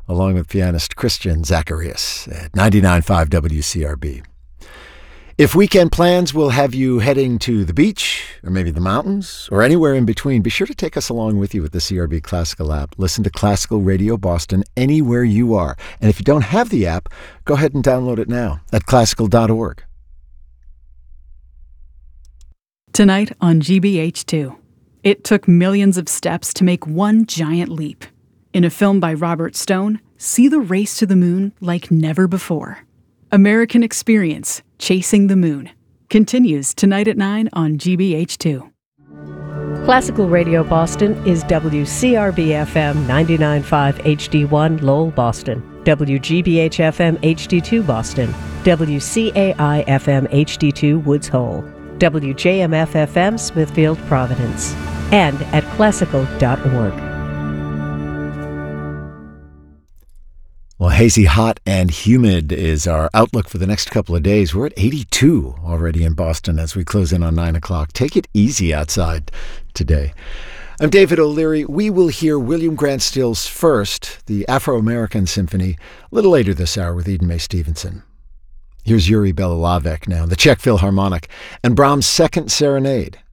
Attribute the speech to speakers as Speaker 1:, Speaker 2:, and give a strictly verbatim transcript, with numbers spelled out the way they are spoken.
Speaker 1: along with pianist Christian Zacharias at ninety-nine point five W C R B. If weekend plans will have you heading to the beach, or maybe the mountains, or anywhere in between, be sure to take us along with you with the C R B Classical app. Listen to Classical Radio Boston anywhere you are. And if you don't have the app, go ahead and download it now at classical dot org.
Speaker 2: Tonight on G B H two, it took millions of steps to make one giant leap. In a film by Robert Stone, see the race to the moon like never before. American Experience, Chasing the Moon, continues tonight at nine on G B H two.
Speaker 3: Classical Radio Boston is W C R B F M ninety-nine point five H D one Lowell, Boston, W G B H F M H D two Boston, W C A I F M H D two Woods Hole, W J M F F M Smithfield, Providence, and at classical dot org.
Speaker 1: Well, hazy, hot, and humid is our outlook for the next couple of days. We're at eighty-two already in Boston as we close in on nine o'clock. Take it easy outside today. I'm David O'Leary. We will hear William Grant Still's first, the Afro-American Symphony, a little later this hour with Eden Mae Stevenson. Here's Yuri Belalavek now, the Czech Philharmonic, and Brahms' Second Serenade.